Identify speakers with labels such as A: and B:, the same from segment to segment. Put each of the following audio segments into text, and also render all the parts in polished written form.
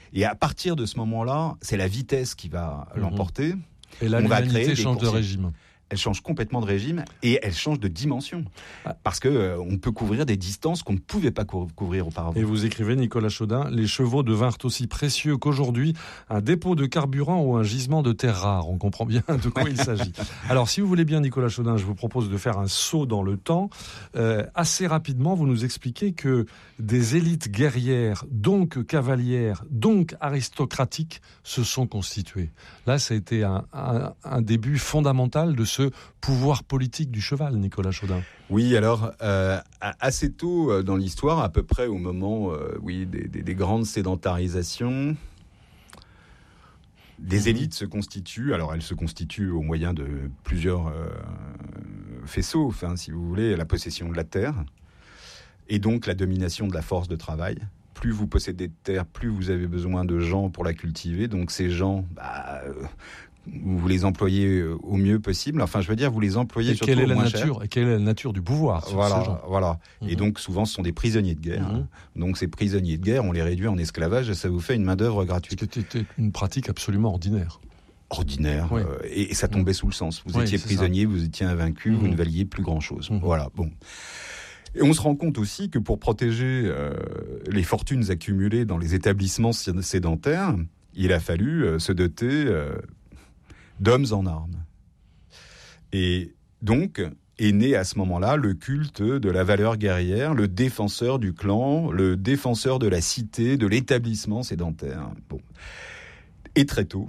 A: Et à partir de ce moment-là, c'est la vitesse qui va l'emporter.
B: Et là, l'humanité change de régime.
A: Elle change complètement de régime et elle change de dimension. Parce qu'on peut couvrir des distances qu'on ne pouvait pas couvrir auparavant.
B: Et vous écrivez, Nicolas Chaudin, les chevaux devinrent aussi précieux qu'aujourd'hui un dépôt de carburant ou un gisement de terres rares. On comprend bien de quoi il s'agit. Alors, si vous voulez bien, Nicolas Chaudin, je vous propose de faire un saut dans le temps. Assez rapidement, vous nous expliquez que des élites guerrières, donc cavalières, donc aristocratiques, se sont constituées. Là, ça a été un début fondamental de ce pouvoir politique du cheval, Nicolas Chaudin.
A: Oui, alors, assez tôt dans l'histoire, à peu près au moment des grandes sédentarisations, des élites se constituent. Alors, elles se constituent au moyen de plusieurs faisceaux, si vous voulez, la possession de la terre, et donc la domination de la force de travail. Plus vous possédez de terre, plus vous avez besoin de gens pour la cultiver. Donc ces gens, vous les employez au mieux possible. Enfin, je veux dire, vous les employez surtout au moins cher.
B: Et quelle est la nature du pouvoir sur ces gens ?
A: Voilà. Et donc, souvent, ce sont des prisonniers de guerre. Donc, ces prisonniers de guerre, on les réduit en esclavage et ça vous fait une main-d'œuvre gratuite.
B: C'était une pratique absolument ordinaire.
A: Oui. Et ça tombait sous le sens. Vous étiez prisonnier, vous étiez invaincu, vous ne valiez plus grand-chose. Voilà, bon. Et on se rend compte aussi que pour protéger les fortunes accumulées dans les établissements sédentaires, il a fallu se doter d'hommes en armes. Et donc est né à ce moment-là le culte de la valeur guerrière, le défenseur du clan, le défenseur de la cité, de l'établissement sédentaire. Bon. Et très tôt,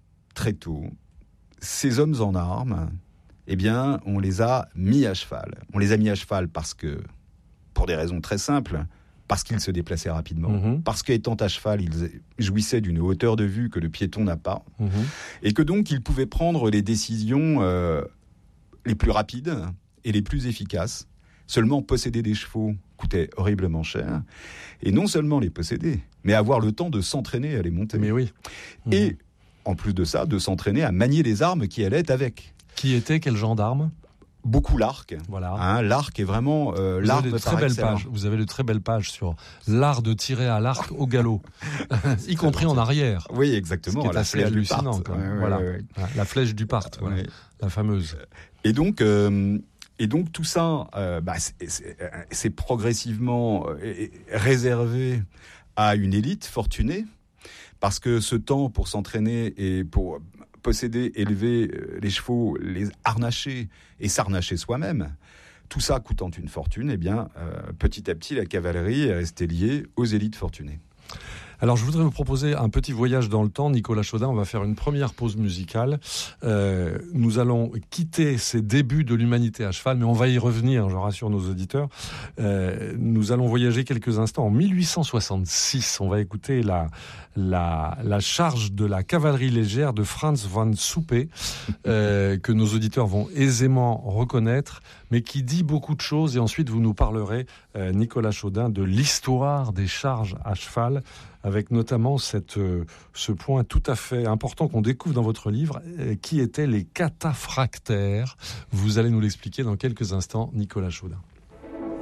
A: ces hommes en armes, on les a mis à cheval. On les a mis à cheval parce que, pour des raisons très simples, parce qu'ils se déplaçaient rapidement, parce qu'étant à cheval, ils jouissaient d'une hauteur de vue que le piéton n'a pas, et que donc ils pouvaient prendre les décisions les plus rapides et les plus efficaces. Seulement posséder des chevaux coûtait horriblement cher, et non seulement les posséder, mais avoir le temps de s'entraîner à les monter.
B: Mais oui.
A: Et en plus de ça, de s'entraîner à manier les armes qui allaient avec.
B: Qui était quel genre d'arme ?
A: Beaucoup l'arc.
B: Voilà.
A: L'arc est vraiment l'arme par excellence.
B: Vous avez de très belles pages sur l'art de tirer à l'arc au galop, y compris en arrière.
A: Oui, exactement.
B: Ce qui est assez hallucinant. La flèche du Parthe, la fameuse.
A: Et donc tout ça, c'est progressivement réservé à une élite fortunée, parce que ce temps pour s'entraîner et pour posséder, élever les chevaux, les harnacher et s'harnacher soi-même, tout ça coûtant une fortune, petit à petit, la cavalerie est restée liée aux élites fortunées.
B: Alors, je voudrais vous proposer un petit voyage dans le temps. Nicolas Chaudin, on va faire une première pause musicale. Nous allons quitter ces débuts de l'humanité à cheval, mais on va y revenir, je rassure nos auditeurs. Nous allons voyager quelques instants en 1866. On va écouter la charge de la cavalerie légère de Franz von Suppé, que nos auditeurs vont aisément reconnaître, mais qui dit beaucoup de choses. Et ensuite, vous nous parlerez, Nicolas Chaudin, de l'histoire des charges à cheval, avec notamment ce point tout à fait important qu'on découvre dans votre livre, qui étaient les cataphractaires. Vous allez nous l'expliquer dans quelques instants, Nicolas Chaudin.